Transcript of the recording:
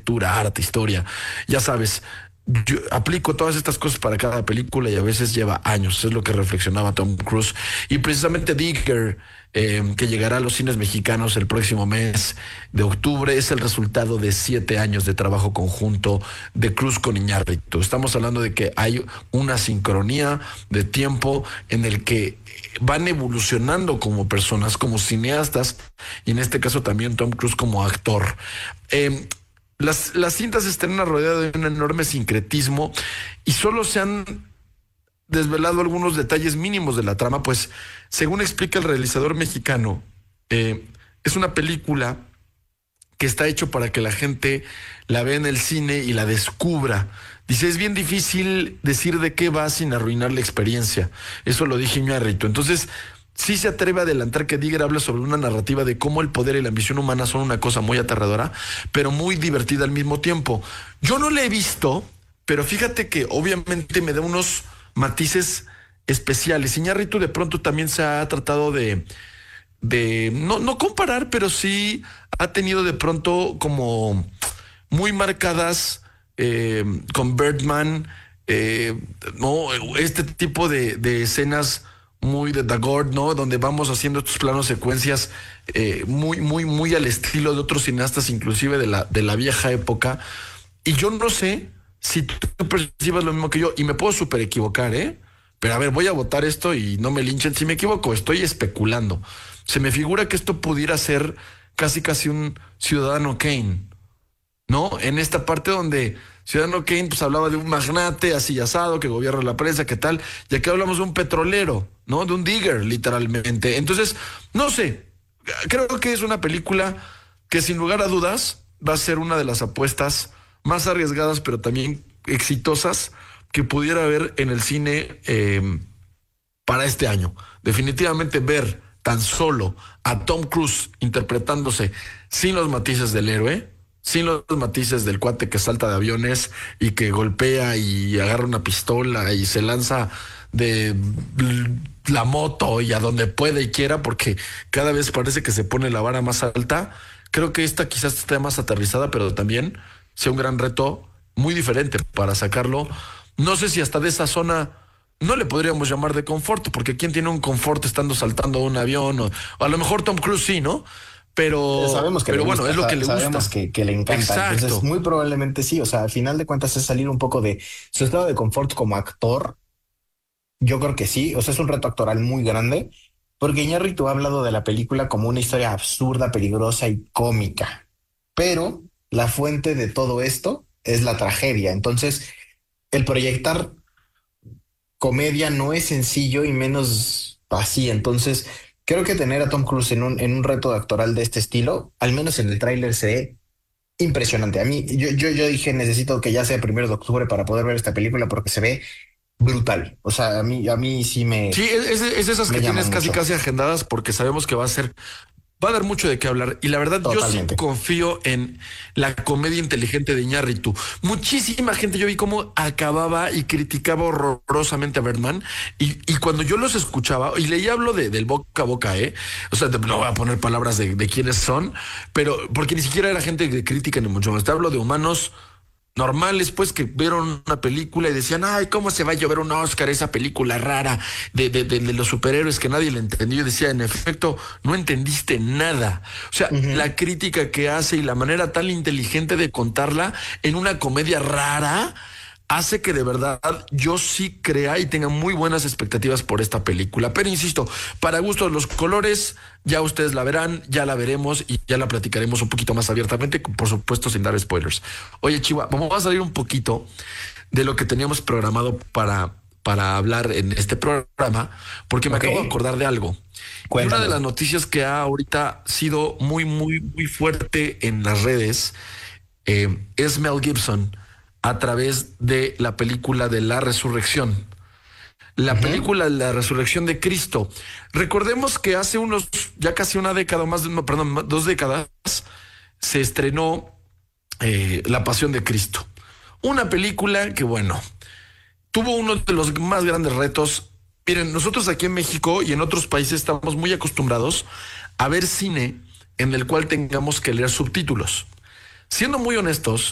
arquitectura, arte, historia. Ya sabes, yo aplico todas estas cosas para cada película y a veces lleva años. Es lo que reflexionaba Tom Cruise. Y precisamente Digger, que llegará a los cines mexicanos el próximo mes de octubre, es el resultado de 7 años de trabajo conjunto de Cruise con Iñárritu. Estamos hablando de que hay una sincronía de tiempo en el que van evolucionando como personas, como cineastas, y en este caso también Tom Cruise como actor. Las cintas estrenan rodeadas de un enorme sincretismo y solo se han desvelado algunos detalles mínimos de la trama, pues según explica el realizador mexicano, es una película que está hecho para que la gente la vea en el cine y la descubra. Dice, es bien difícil decir de qué va sin arruinar la experiencia. Eso lo dije Iñárritu. Entonces, sí se atreve a adelantar que Digger habla sobre una narrativa de cómo el poder y la ambición humana son una cosa muy aterradora, pero muy divertida al mismo tiempo. Yo no la he visto, pero fíjate que obviamente me da unos matices especiales. Iñárritu de pronto también se ha tratado de no comparar, pero sí ha tenido de pronto como muy marcadas con Birdman, no, este tipo de escenas muy de Daggett, ¿no? Donde vamos haciendo estos planos secuencias muy al estilo de otros cineastas, inclusive de la vieja época. Y yo no sé si tú percibas lo mismo que yo, y me puedo súper equivocar, ¿eh? Pero a ver, voy a votar esto y no me linchen si me equivoco, estoy especulando. Se me figura que esto pudiera ser casi un Ciudadano Kane, ¿no? En esta parte donde Ciudadano Kane pues hablaba de un magnate así asado que gobierna la prensa, ¿qué tal? Y aquí hablamos de un petrolero, ¿no? De un digger, literalmente. Entonces, no sé, creo que es una película que sin lugar a dudas va a ser una de las apuestas más arriesgadas, pero también exitosas que pudiera haber en el cine para este año. Definitivamente ver tan solo a Tom Cruise interpretándose sin los matices del héroe, sin los matices del cuate que salta de aviones y que golpea y agarra una pistola y se lanza de la moto y a donde puede y quiera, porque cada vez parece que se pone la vara más alta. Creo que esta quizás esté más aterrizada, pero también sea un gran reto muy diferente para sacarlo. No sé si hasta de esa zona no le podríamos llamar de confort, porque ¿quién tiene un confort estando saltando un avión? O a lo mejor Tom Cruise sí, ¿no? Pero Pero bueno, es lo que le gusta. Sabemos que le encanta. Exacto. Entonces, muy probablemente sí. O sea, al final de cuentas es salir un poco de su estado de confort como actor. Yo creo que sí. O sea, es un reto actoral muy grande. Porque Iñárritu ha hablado de la película como una historia absurda, peligrosa y cómica. Pero la fuente de todo esto es la tragedia. Entonces, el proyectar comedia no es sencillo y menos así. Entonces, creo que tener a Tom Cruise en un reto actoral de este estilo, al menos en el tráiler, se ve impresionante. A mí, yo dije, necesito que ya sea 1 de octubre para poder ver esta película porque se ve brutal. O sea, a mí sí Sí, es esas me que llama tienes casi mucho. agendadas porque sabemos que va a dar mucho de qué hablar. Y la verdad, yo sí Totalmente. confío en la comedia inteligente de Iñárritu. Muchísima gente, yo vi cómo acababa y criticaba horrorosamente a Birdman. Y cuando yo los escuchaba, y leía hablo del boca a boca, o sea, no voy a poner palabras de quiénes son, pero porque ni siquiera era gente de crítica ni mucho más. Te hablo de humanos normales, pues, que vieron una película y decían, ay, ¿cómo se va a llover un Oscar esa película rara de los superhéroes que nadie le entendió? Y decía, en efecto, no entendiste nada. O sea, Ujú. la crítica que hace y la manera tan inteligente de contarla en una comedia rara hace que de verdad yo sí crea y tenga muy buenas expectativas por esta película. Pero insisto, para gustos los colores, ya ustedes la verán, ya la veremos y ya la platicaremos un poquito más abiertamente, por supuesto sin dar spoilers. Oye, Chiva, vamos a salir un poquito de lo que teníamos programado para hablar en este programa, porque me Ok, acabo de acordar de algo. Y una de las cuéntame. noticias que ha ahorita sido muy fuerte en las redes es Mel Gibson a través de la película de la resurrección. La Ujú. película La Resurrección de Cristo. Recordemos que hace ya casi una década, no, perdón, 2 décadas, se estrenó La Pasión de Cristo. Una película que, bueno, tuvo uno de los más grandes retos. Miren, nosotros aquí en México y en otros países estamos muy acostumbrados a ver cine en el cual tengamos que leer subtítulos. Siendo muy honestos,